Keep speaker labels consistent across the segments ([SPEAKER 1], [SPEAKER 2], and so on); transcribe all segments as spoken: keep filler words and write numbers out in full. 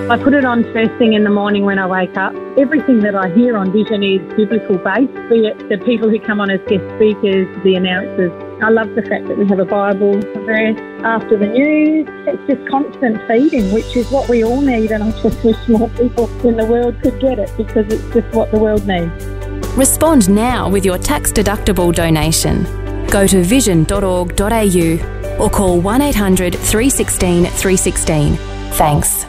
[SPEAKER 1] I put it on first thing in the morning when I wake up. Everything that I hear on Vision is biblical based, be it the people who come on as guest speakers, the announcers. I love the fact that we have a Bible verse after the news. It's just constant feeding, which is what we all need, and I just wish more people in the world could get it because it's just what the world needs.
[SPEAKER 2] Respond now with your tax-deductible donation. Go to vision dot org dot a u or call one eight hundred three one six three one six. Thanks.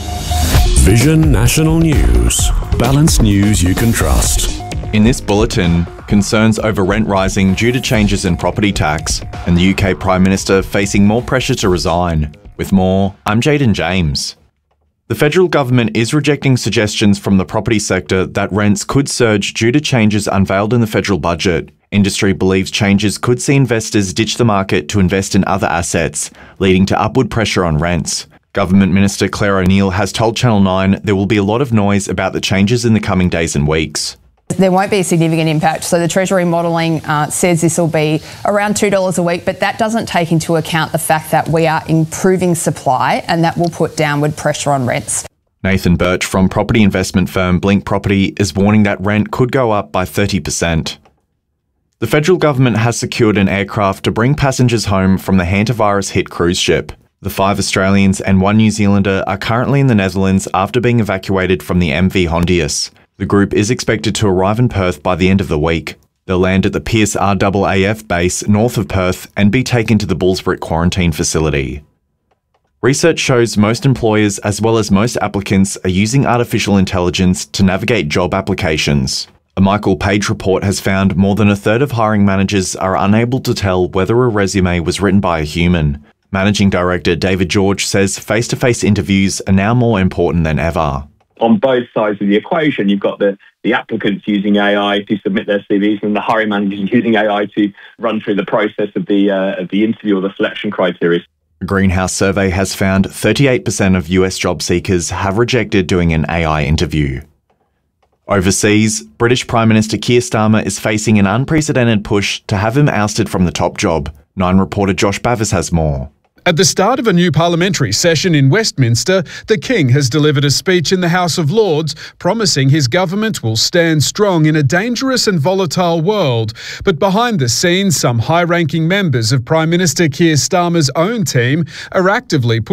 [SPEAKER 3] Vision National News. Balanced news you can trust.
[SPEAKER 4] In this bulletin, concerns over rent rising due to changes in property tax and the U K Prime Minister facing more pressure to resign. With more, I'm Jaden James. The federal government is rejecting suggestions from the property sector that rents could surge due to changes unveiled in the federal budget. Industry believes changes could see investors ditch the market to invest in other assets, leading to upward pressure on rents. Government Minister Claire O'Neil has told Channel nine there will be a lot of noise about the changes in the coming days and weeks.
[SPEAKER 5] There won't be a significant impact. So the Treasury modelling uh, says this will be around two dollars a week, but that doesn't take into account the fact that we are improving supply and that will put downward pressure on rents.
[SPEAKER 4] Nathan Birch from property investment firm Blink Property is warning that rent could go up by thirty percent. The federal government has secured an aircraft to bring passengers home from the hantavirus-hit cruise ship. The five Australians and one New Zealander are currently in the Netherlands after being evacuated from the M V Hondius. The group is expected to arrive in Perth by the end of the week. They'll land at the Pearce R A A F base north of Perth and be taken to the Bullsbrook quarantine facility. Research shows most employers as well as most applicants are using artificial intelligence to navigate job applications. A Michael Page report has found more than a third of hiring managers are unable to tell whether a resume was written by a human. Managing Director David George says face-to-face interviews are now more important than ever.
[SPEAKER 6] On both sides of the equation, you've got the, the applicants using A I to submit their C Vs and the hiring managers using A I to run through the process of the, uh, of the interview or the selection criteria.
[SPEAKER 4] A Greenhouse survey has found thirty-eight percent of U S job seekers have rejected doing an A I interview. Overseas, British Prime Minister Keir Starmer is facing an unprecedented push to have him ousted from the top job. Nine reporter Josh Bavis has more.
[SPEAKER 7] At the start of a new parliamentary session in Westminster, the King has delivered a speech in the House of Lords promising his government will stand strong in a dangerous and volatile world. But behind the scenes, some high-ranking members of Prime Minister Keir Starmer's own team are actively